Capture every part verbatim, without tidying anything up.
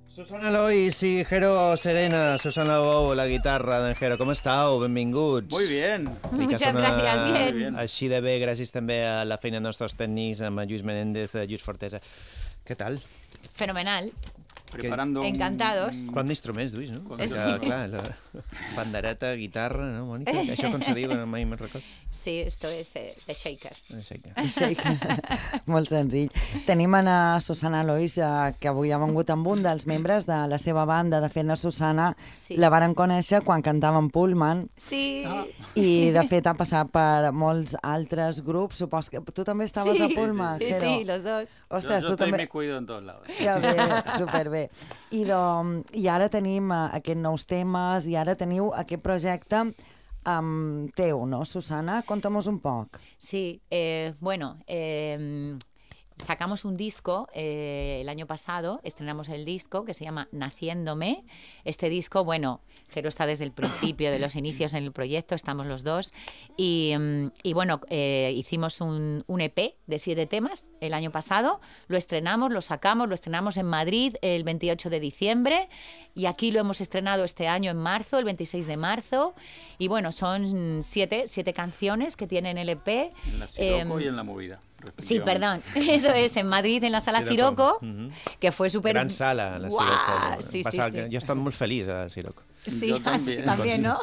Susana Lois i Jero Serena, Susana Bou, la guitarra d'en Jero. Com estàu? Benvinguts. Muy bien. Muchas gracias, bien. bien. Així de bé, gràcies també a la feina dels nostres tècnics, amb Lluís Menéndez, Lluís Fortesa. Què tal? Fenomenal. Preparando Encantados. un... Quant d'instruments duis, no? Sí. Ja, clar, la pandereta, guitarra, no, Mònica? Això com se diu, mai me'n record. Sí, esto es eh, de shaker. Shaker. Molt senzill. Tenim a Susana Lois, eh, que avui ha vengut amb un dels membres de la seva banda. De fet, la Susana Sí. la varen conèixer quan cantava en Pullman Sí. Ah. i, de fet, ha passat per molts altres grups. Supos que tu també estaves Sí. a Pullman, Sí, Jero? sí, los dos. Ostres, yo, yo tu estoy també... me cuido en todos lados. Que bé, superbé. I, de, I ara tenim uh, aquests nous temes i ara teniu aquest projecte um, teu, no, Susana? Conta'm-nos un poc. Sí, eh, bueno, eh, sacamos un disco eh, el año pasado, estrenamos el disco que se llama Naciéndome. Este disco, bueno, Jero está desde el principio, de los inicios en el proyecto, estamos los dos. Y, mm, y bueno, eh, hicimos un, un E P de siete temas el año pasado, lo estrenamos, lo sacamos, lo estrenamos en Madrid el veintiocho de diciembre y aquí lo hemos estrenado este año en marzo, el veintiséis de marzo. Y bueno, son siete, siete canciones que tienen el E P. En la Siroco Eh, y en la movida. Sí, perdón. Eso es, en Madrid, en la sala Siroco, Mhm. que fue súper... Gran sala, la Guau, Siroco. sí, sí, Passa- sí. Jo he estat molt feliç a la Siroco. Sí, Yo ah, sí, también. también, ¿no?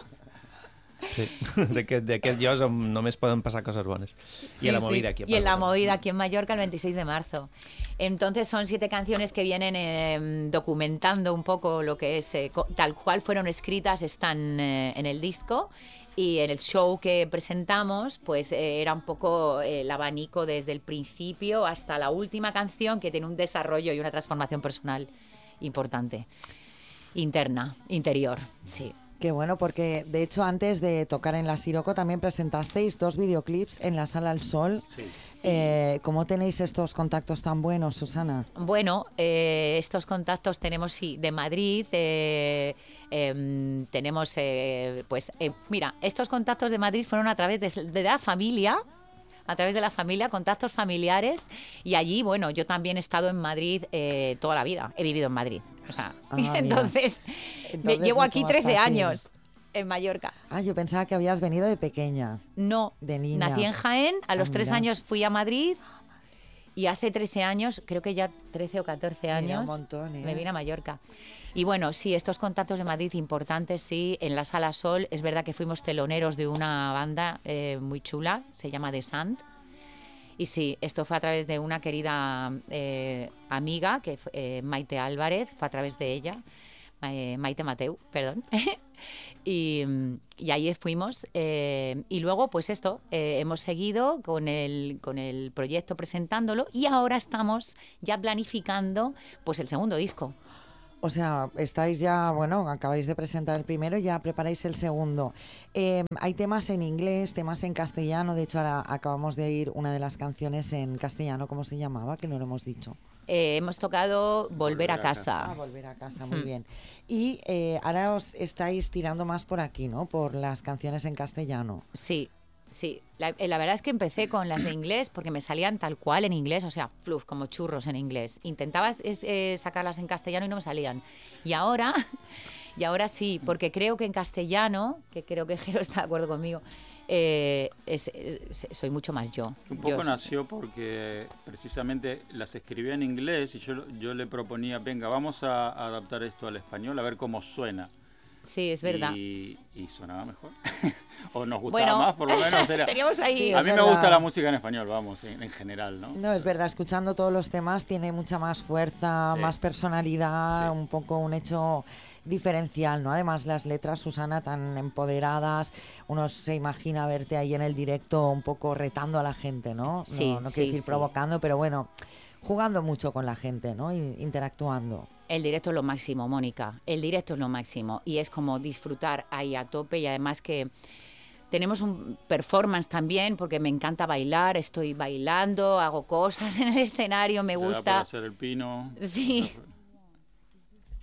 Sí, d'aquest d'aquest llocs on només poden passar coses bones. I Sí, a la sí. movida aquí. a Y en la Palma. movida aquí en Mallorca el veintiséis de marzo. Entonces son siete canciones que vienen eh, documentando un poco lo que es, eh, co- tal cual fueron escritas, están eh, en el disco. Y en el show que presentamos, pues eh, era un poco eh, el abanico desde el principio hasta la última canción, que tiene un desarrollo y una transformación personal importante. Interna, interior, sí. Qué bueno, porque de hecho antes de tocar en la Siroco también presentasteis dos videoclips en la Sala al Sol. Sí. Eh, ¿Cómo tenéis estos contactos tan buenos, Susana? Bueno, eh, estos contactos tenemos, sí, de Madrid, eh, em, tenemos, eh, pues, eh, mira, estos contactos de Madrid fueron a través de, de la familia, a través de la familia, contactos familiares, y allí, bueno, yo también he estado en Madrid eh, toda la vida, he vivido en Madrid, o sea, Ah, mira. entonces, me- Entonces, llevo mucho aquí más trece fácil. años en Mallorca. Ah, yo pensaba que habías venido de pequeña. No, De niña. nací en Jaén, a los Ah, tres mira. años fui a Madrid y hace trece años, creo que ya trece o catorce Mira, años, un montón, ¿eh? me vine a Mallorca. Y bueno, sí, estos contactos de Madrid importantes, sí, en la Sala Sol, es verdad que fuimos teloneros de una banda eh, muy chula, se llama The Sand. Y sí, esto fue a través de una querida eh, amiga, que fue, eh, Maite Álvarez, fue a través de ella, eh, Maite Mateu, perdón. y, y ahí fuimos. eh, y luego, pues esto, eh, hemos seguido con el, con el proyecto presentándolo y ahora estamos ya planificando pues el segundo disco. O sea, estáis ya, bueno, acabáis de presentar el primero y ya preparáis el segundo. Eh, hay temas en inglés, temas en castellano. De hecho, ahora acabamos de oír una de las canciones en castellano. ¿Cómo se llamaba? Que no lo hemos dicho. Eh, hemos tocado Volver, Volver a a casa. Ah, volver a casa, muy Hmm. bien. Y eh, ahora os estáis tirando más por aquí, ¿no? Por las canciones en castellano. Sí, sí. La, eh, la verdad es que empecé con las de inglés porque me salían tal cual en inglés, o sea, fluff, como churros en inglés. Intentaba es- eh, sacarlas en castellano y no me salían. Y ahora, y ahora sí, porque creo que en castellano, que creo que Jero está de acuerdo conmigo, eh, es- es- soy mucho más yo. Un poco Yo- nació porque precisamente las escribía en inglés y yo, yo le proponía, venga, vamos a adaptar esto al español, a ver cómo suena. Sí, es verdad. Y, y sonaba mejor. O nos gustaba Bueno, más, por lo menos era... teníamos ahí... Sí, A es mí me verdad. gusta la música en español, vamos, en, en general, ¿no? No, es verdad, escuchando todos los temas tiene mucha más fuerza, Sí. más personalidad, Sí. un poco un hecho diferencial, ¿no? Además, las letras, Susana, tan empoderadas, uno se imagina verte ahí en el directo un poco retando a la gente, ¿no? Sí, no, no sí, quiero decir sí. provocando, pero bueno, jugando mucho con la gente, ¿no? Y interactuando. El directo es lo máximo, Mónica. El directo es lo máximo. Y es como disfrutar ahí a tope. Y además que tenemos un performance también, porque me encanta bailar. Estoy bailando, hago cosas en el escenario, me Le da por gusta. hacer el pino. Sí.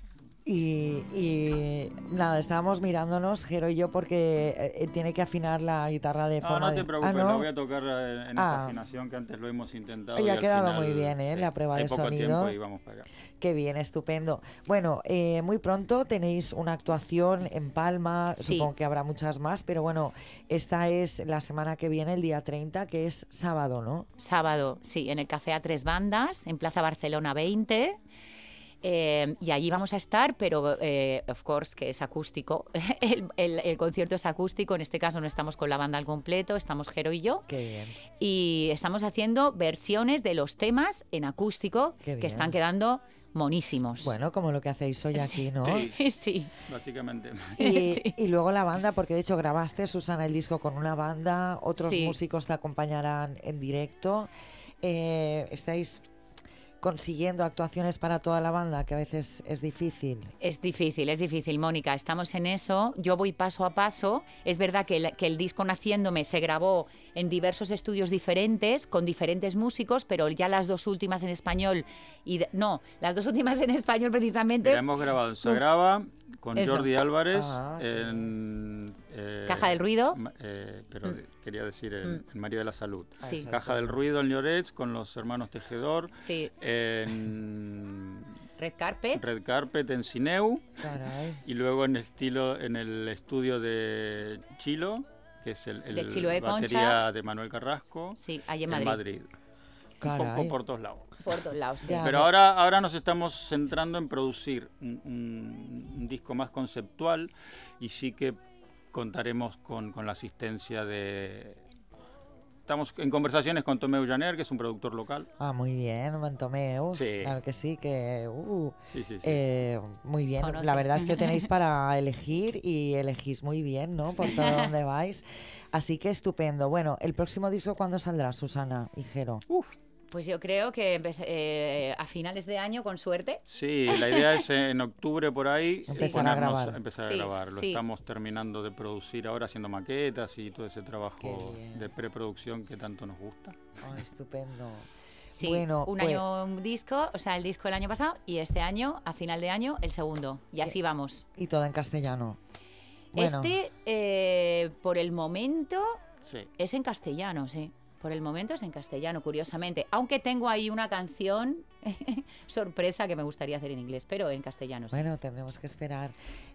Y, y nada, estábamos mirándonos, Jero y yo, porque eh, tiene que afinar la guitarra de No, forma no te de... preocupes, Ah, ¿no? la voy a tocar en, en Ah. esta afinación que antes lo hemos intentado. Y ha al quedado final, muy bien, ¿eh? sí, La prueba hay de poco sonido. tiempo y vamos para allá. Qué bien, estupendo. Bueno, eh, muy pronto tenéis una actuación en Palma, Sí. supongo que habrá muchas más, pero bueno, esta es la semana que viene, el día treinta, que es sábado, ¿no? Sábado, sí, en el Café A Tres Bandas, en Plaza Barcelona veinte. Eh, y allí vamos a estar, pero eh, of course que es acústico. el, el- el concierto es acústico, en este caso no estamos con la banda al completo, estamos Jero y yo. Qué bien. Y estamos haciendo versiones de los temas en acústico Qué que bien. están quedando monísimos. Bueno, como lo que hacéis hoy Sí. aquí, ¿no? Sí. Sí. Básicamente. Y, Sí. y luego la banda, porque de hecho grabaste, Susana, el disco con una banda, otros Sí. músicos te acompañarán en directo. Eh, ¿Estáis consiguiendo actuaciones para toda la banda, que a veces es difícil? Es difícil, es difícil, Mónica. Estamos en eso. Yo voy paso a paso. Es verdad que el, que el disco Naciéndome se grabó en diversos estudios diferentes, con diferentes músicos, pero ya las dos últimas en español. Y de- no, las dos últimas en español precisamente. Mira, hemos grabado en Sagrava con Eso. Jordi Álvarez Ah, qué en eh, Caja del Ruido. ma- eh, pero Mm. de- quería decir en, Mm. en María de la Salud. Sí. Caja del Ruido en Llorets con los hermanos Tejedor. Sí, En Red Carpet. Red Carpet en Sineu. Caray. Y luego en el estilo en el estudio de Chilo, que es el, el De Chilo de batería Concha. de Manuel Carrasco. Sí, allí en en Madrid. Madrid. Un Caray. poco por todos lados. Por todos lados. sí. Ya. Pero Claro. ahora, ahora nos estamos centrando en producir un, un- un disco más conceptual y sí que contaremos con, con la asistencia de... Estamos en conversaciones con Tomeu Janer, que es un productor local. Ah, muy bien, Mantomeu. Sí. Claro que sí, que... uh, Sí, sí, sí. eh, muy bien, Conoce. la verdad es que tenéis para elegir y elegís muy bien, ¿no? Por todo donde vais. Así que estupendo. Bueno, ¿el próximo disco cuándo saldrá, Susana y Jero? Pues yo creo que empece- eh, a finales de año, con suerte. Sí, la idea es en octubre por ahí Empezar a ponernos grabar. empezar Sí, a grabar. Lo sí. estamos terminando de producir ahora, haciendo maquetas y todo ese trabajo Qué bien. de preproducción que tanto nos gusta. Oh, estupendo. Sí, Bueno, un pues- año un disco, o sea, el disco el año pasado y este año, a final de año, el segundo. Y así vamos. Y todo en castellano. Bueno, Este, eh, por el momento, Sí. es en castellano, sí. Por el momento es en castellano, curiosamente. Aunque tengo ahí una canción sorpresa que me gustaría hacer en inglés, pero en castellano, sí. bueno, tendremos que esperar.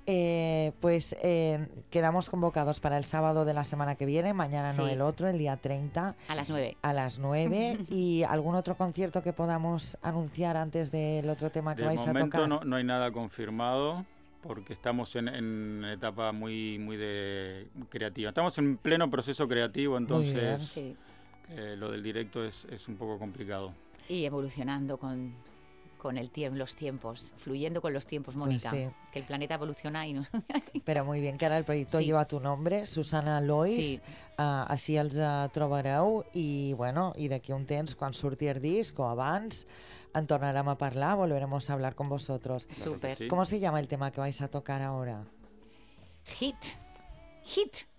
Eh, pues eh, quedamos convocados para el sábado de la semana que viene, mañana no Sí. el otro, el día treinta. A las nueve. A las nueve. ¿Y algún otro concierto que podamos anunciar antes del otro tema que De vais a momento tocar? no, no hay nada confirmado porque estamos en, en etapa muy muy de creativa. Estamos en pleno proceso creativo, bien. entonces Sí. eh, lo del directo es, es un poco complicado. Y evolucionando con, con el tiempo, los tiempos, fluyendo con los tiempos, Pues Mónica. sí. Que el planeta evoluciona y nos... Però muy bien, que ara el projecte Sí. lleva tu nombre, Susana Lois, Sí. uh, així els uh, trobareu i, bueno, i d'aquí un temps, quan surti el disc o abans, en tornarem a parlar, volveremos a hablar con vosotros. Claro que Súper. sí. ¿Cómo se llama el tema que vais a tocar ahora? Hit. Hit.